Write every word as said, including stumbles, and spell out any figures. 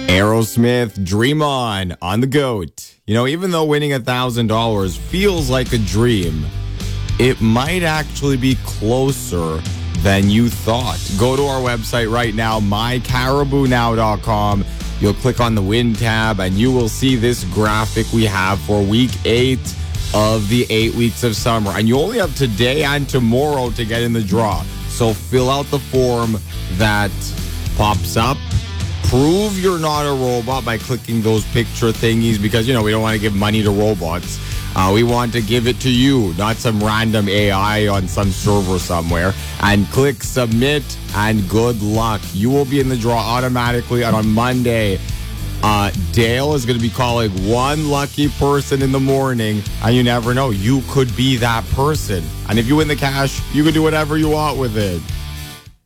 Aerosmith, Dream On, on the GOAT. You know, even though winning one thousand dollars feels like a dream, it might actually be closer than you thought. Go to our website right now, my caribou now dot com. You'll click on the Win tab, and you will see this graphic we have for week eight of the eight weeks of summer. And you only have today and tomorrow to get in the draw. So fill out the form that pops up. Prove you're not a robot by clicking those picture thingies, because, you know, we don't want to give money to robots. Uh, we want to give it to you, not some random A I on some server somewhere. And click submit, and good luck. You will be in the draw automatically. And on Monday, uh, Dale is going to be calling one lucky person in the morning. And you never know, you could be that person. And if you win the cash, you can do whatever you want with it.